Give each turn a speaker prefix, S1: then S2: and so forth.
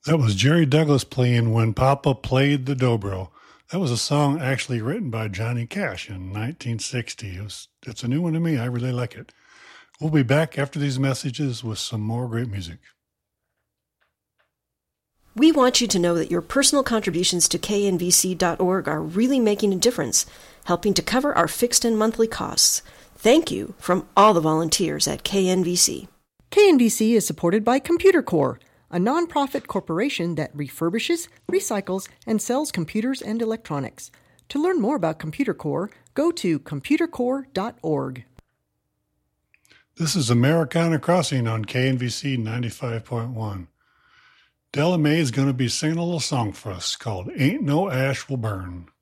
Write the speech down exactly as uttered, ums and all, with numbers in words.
S1: That was Jerry Douglas playing When Papa Played the Dobro. That was a song actually written by Johnny Cash in nineteen sixty. It was, it's a new one to me. I really like it. We'll be back after these messages with some more great music.
S2: We want you to know that your personal contributions to K N V C dot org are really making a difference, helping to cover our fixed and monthly costs. Thank you from all the volunteers at K N V C.
S3: K N V C is supported by Computer Core, a nonprofit corporation that refurbishes, recycles, and sells computers and electronics. To learn more about Computer Core, go to computer core dot org.
S1: This is Americana Crossing on K N V C ninety-five point one. Della Mae is going to be singing a little song for us called Ain't No Ash Will Burn.